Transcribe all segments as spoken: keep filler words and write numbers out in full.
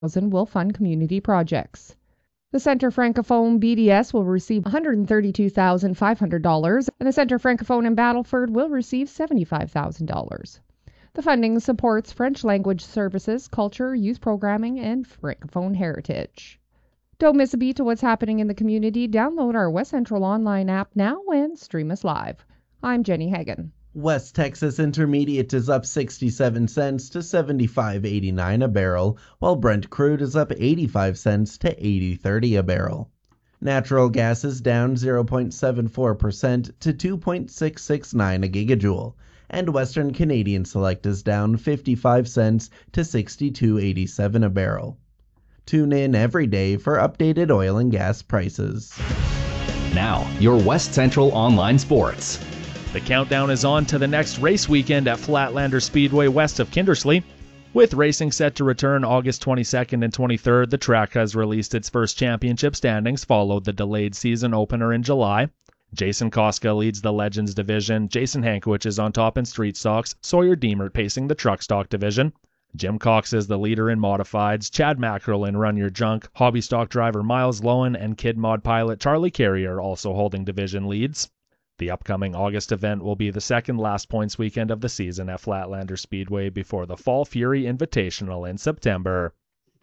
will fund community projects. The Centre Francophone B D S will receive one hundred thirty-two thousand five hundred dollars, and the Centre Francophone in Battleford will receive seventy-five thousand dollars. The funding supports French language services, culture, youth programming, and Francophone heritage. Don't miss a beat of what's happening in the community. Download our West Central online app now and stream us live. I'm Jenny Hagan. West Texas Intermediate is up sixty-seven cents to seventy-five eighty-nine a barrel, while Brent crude is up eighty-five cents to eighty thirty a barrel. Natural gas is down zero point seven four percent to two point six six nine a gigajoule, and Western Canadian Select is down fifty-five cents to sixty-two eighty-seven a barrel. Tune in every day for updated oil and gas prices. Now, your West Central Online Sports. The countdown is on to the next race weekend at Flatlander Speedway west of Kindersley. With racing set to return August twenty-second and twenty-third, the track has released its first championship standings, followed the delayed season opener in July. Jason Koska leads the Legends division, Jason Hankiewicz is on top in Street Stocks, Sawyer Deemert pacing the Truck Stock division. Jim Cox is the leader in Modifieds, Chad Mackerel in Run Your Junk, Hobby Stock driver Miles Lowen and Kid Mod pilot Charlie Carrier also holding division leads. The upcoming August event will be the second last points weekend of the season at Flatlander Speedway before the Fall Fury Invitational in September.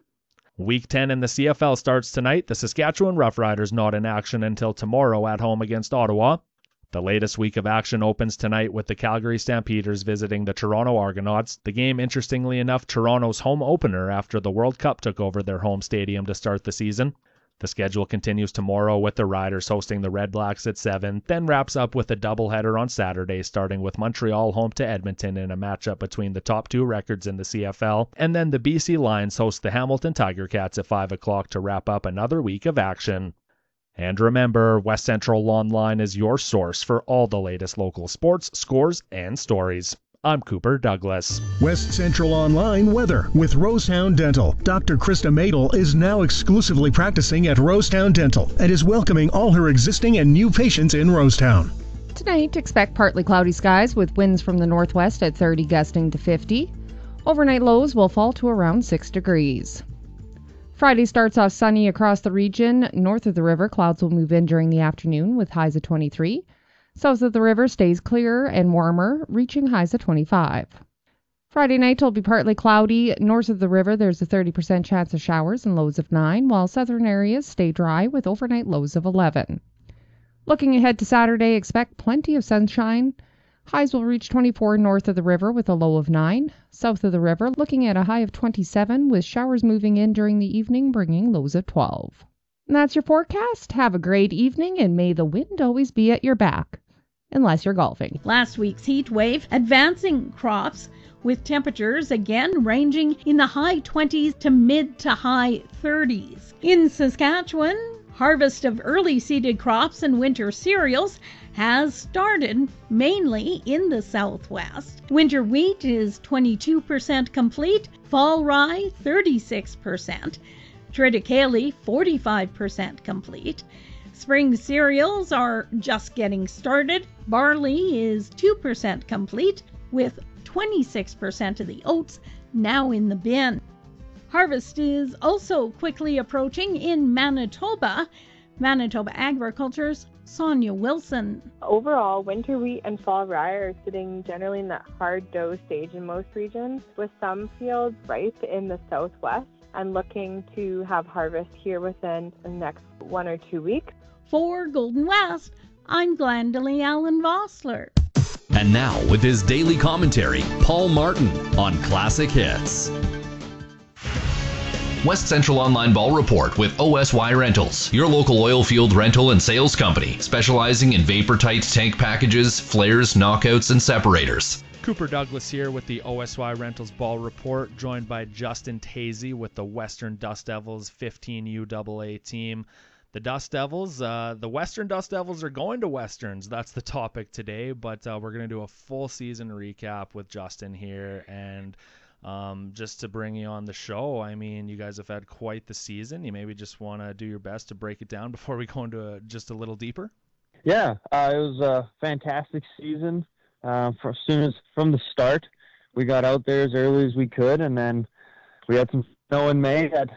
Week ten in the C F L starts tonight. The Saskatchewan Roughriders not in action until tomorrow at home against Ottawa. The latest week of action opens tonight with the Calgary Stampeders visiting the Toronto Argonauts. The game, interestingly enough, Toronto's home opener after the World Cup took over their home stadium to start the season. The schedule continues tomorrow with the Riders hosting the Red Blacks at seven, then wraps up with a doubleheader on Saturday, starting with Montreal home to Edmonton in a matchup between the top two records in the C F L, and then the B C Lions host the Hamilton Tiger Cats at five o'clock to wrap up another week of action. And remember, West Central Online is your source for all the latest local sports, scores, and stories. I'm Cooper Douglas. West Central Online weather with Rosetown Dental. Doctor Krista Madel is now exclusively practicing at Rosetown Dental and is welcoming all her existing and new patients in Rosetown. Tonight, expect partly cloudy skies with winds from the northwest at thirty gusting to fifty. Overnight lows will fall to around six degrees. Friday starts off sunny across the region. North of the river, clouds will move in during the afternoon with highs of twenty-three. South of the river stays clearer and warmer, reaching highs of twenty-five. Friday night will be partly cloudy. North of the river, there's a thirty percent chance of showers and lows of nine, while southern areas stay dry with overnight lows of eleven. Looking ahead to Saturday, expect plenty of sunshine. Highs will reach twenty-four north of the river with a low of nine. South of the river, looking at a high of twenty-seven, with showers moving in during the evening, bringing lows of twelve. And that's your forecast. Have a great evening, and may the wind always be at your back, unless you're golfing. Last week's heat wave advancing crops, with temperatures again ranging in the high twenties to mid to high thirties. In Saskatchewan, harvest of early seeded crops and winter cereals has started, mainly in the southwest. Winter wheat is twenty-two percent complete, fall rye thirty-six percent, triticale forty-five percent complete. Spring cereals are just getting started. Barley is two percent complete, with twenty-six percent of the oats now in the bin. Harvest is also quickly approaching in Manitoba. Manitoba Agriculture's Sonia Wilson. Overall, winter wheat and fall rye are sitting generally in that hard dough stage in most regions, with some fields ripe in the southwest and looking to have harvest here within the next one or two weeks. For Golden West, I'm Glendalee Allen Vossler. And now, with his daily commentary, Paul Martin on Classic Hits. West Central Online Ball Report with O S Y Rentals, your local oil field rental and sales company, specializing in vapor-tight tank packages, flares, knockouts, and separators. Cooper Douglas here with the O S Y Rentals Ball Report, joined by Justin Tazy with the Western Dust Devils fifteen U double A team. The Dust Devils, uh, the Western Dust Devils are going to Westerns. That's the topic today, but uh, we're going to do a full season recap with Justin here. And um, just to bring you on the show, I mean, you guys have had quite the season. You maybe just want to do your best to break it down before we go into a, just a little deeper? Yeah, uh, it was a fantastic season. Uh, for as soon as from the start, we got out there as early as we could, and then we had some snow in May at